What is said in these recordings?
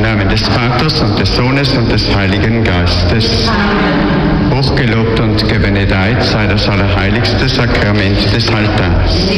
Namen des Vaters und des Sohnes und des Heiligen Geistes. Hochgelobt und gebenedeit sei das allerheiligste Sakrament des Altars.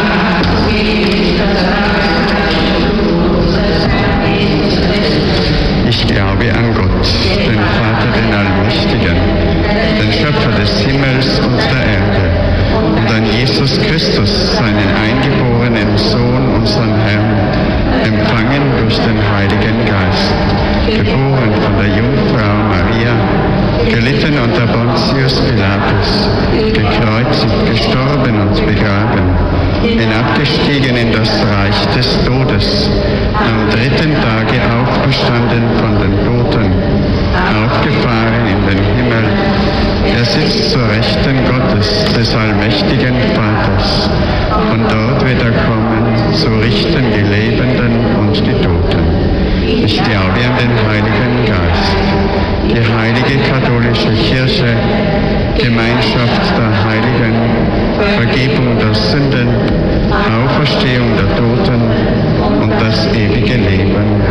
Ich glaube an Gott, den Vater, den Allmächtigen, den Schöpfer des Himmels und der Erde, und an Jesus Christus, seinen eingeborenen Sohn, unseren Herrn, empfangen durch den Heiligen Geist, geboren von der Jungfrau Maria, gelitten unter Pontius Pilatus, gekreuzigt, gestorben und begraben, hinabgestiegen in das Reich des Todes, am dritten Tage auferstanden von den Toten, aufgefahren in den Himmel, er sitzt zur Rechten Gottes, des allmächtigen Vaters, von dort wird er kommen, zu richten die Lebenden und die Toten. Ich glaube an den Heiligen Geist, die heilige katholische Kirche, Gemeinschaft der Heiligen, Vergebung der Sünden, Auferstehung der Toten und das ewige Leben.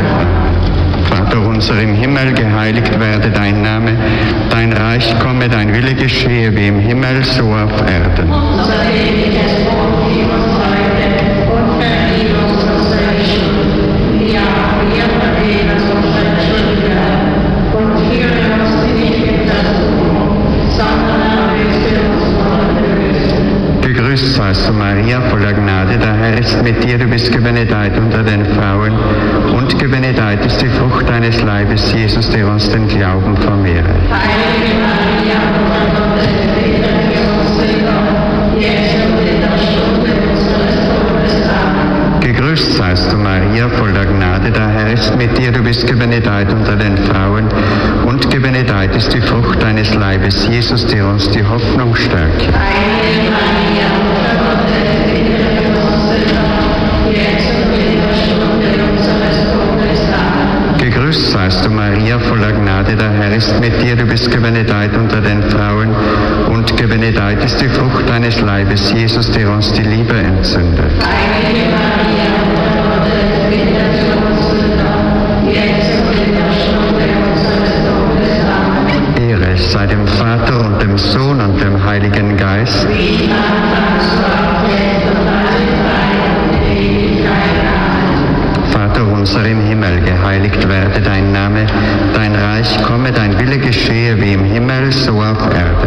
Vater unser im Himmel, geheiligt werde dein Name, dein Reich komme, dein Wille geschehe wie im Himmel, so auf Erden. Unser tägliches Brot gib uns heute und vergib uns unsere Schuld, wie auch wir vergeben unseren Schuldigern. Und führe uns nicht in Versuchung, sondern erlöse uns von dem Bösen. Gegrüßt seist du, Maria, voller Gnade, der Herr ist mit dir, du bist gebenedeit unter den Frauen, und gebenedeit ist die Frucht deines Leibes, Jesus, der uns den Glauben vermehre. Heilige Maria, Mutter Gottes, bitte für uns Sünder, jetzt und in der Stunde unseres Todes. Amen. Gegrüßt seist du, Maria, voller Gnade, der Herr ist mit dir, du bist gebenedeit unter den Frauen, und gebenedeit ist die Frucht deines Leibes, Jesus, der uns die Hoffnung stärkt. Heilige Maria, Mutter Gottes, bitte für uns Sünder, jetzt und in der Stunde unseres Todes. Amen. Gegrüßt seist du, Maria, voller Gnade, der Herr ist mit dir, du bist gebenedeit unter den Frauen, und gebenedeit ist die Frucht deines Leibes, Jesus, der uns die Liebe entzündet. Heilige Maria, Mutter Gottes, bitte für uns Sünder, jetzt und in der Stunde unseres Todes. Amen. Ehre sei dem Vater und dem Sohn und dem Heiligen Geist. Wie Anfangs war, jetzt und alle Zeit und in Ewigkeit. Amen. Vater unser im Himmel, geheiligt werde dein Name, dein Reich komme, dein Wille geschehe wie im Himmel, so auf Erden.